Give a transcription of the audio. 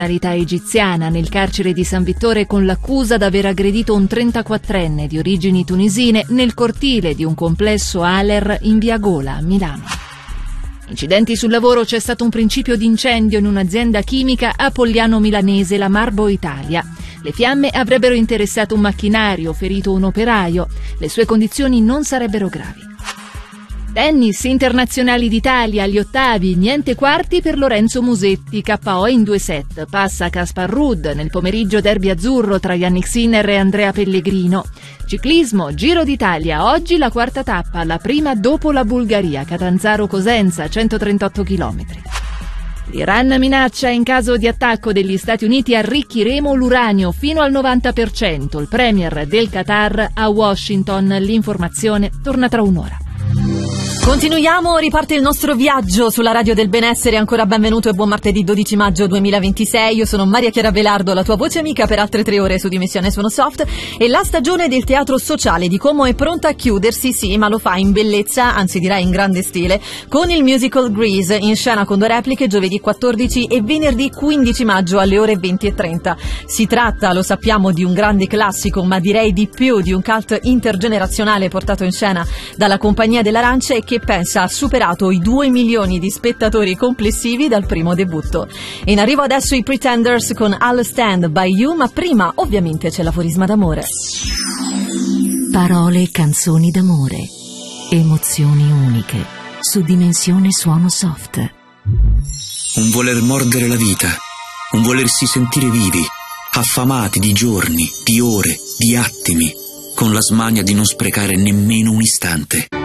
nazionalità egiziana nel carcere di San Vittore con l'accusa d'aver aggredito un 34enne di origini tunisine nel cortile di un complesso Aler in via Gola, a Milano. Incidenti sul lavoro: c'è stato un principio di incendio in un'azienda chimica a Pogliano Milanese, la Marbo Italia. Le fiamme avrebbero interessato un macchinario, ferito un operaio. Le sue condizioni non sarebbero gravi. Tennis, internazionali d'Italia agli ottavi, niente quarti per Lorenzo Musetti, KO in 2 set, passa Kaspar Ruud, nel pomeriggio derby azzurro tra Jannik Sinner e Andrea Pellegrino. Ciclismo, Giro d'Italia, oggi la 4ª tappa, la prima dopo la Bulgaria, Catanzaro-Cosenza, 138 km. L'Iran minaccia: in caso di attacco degli Stati Uniti arricchiremo l'uranio fino al 90%, il premier del Qatar a Washington. L'informazione torna tra un'ora. Continuiamo, riparte il nostro viaggio sulla Radio del Benessere. Ancora benvenuto e buon martedì 12 maggio 2026. Io sono Maria Chiara Velardo, la tua voce amica per altre 3 ore su Dimensione Suono Soft. E la stagione del teatro sociale di Como è pronta a chiudersi, sì, ma lo fa in bellezza, anzi direi in grande stile, con il musical Grease, in scena con 2 repliche giovedì 14 e venerdì 15 maggio alle ore 20:30. Si tratta, lo sappiamo, di un grande classico, ma direi di più, di un cult intergenerazionale portato in scena dalla Compagnia dell'Arancia e che pensa ha superato i 2 milioni di spettatori complessivi dal primo debutto. In arrivo adesso i Pretenders con I'll Stand By You, ma prima ovviamente c'è l'aforisma d'amore. Parole e canzoni d'amore, emozioni uniche su Dimensione Suono Soft. Un voler mordere la vita, un volersi sentire vivi, affamati di giorni, di ore, di attimi, con la smania di non sprecare nemmeno un istante.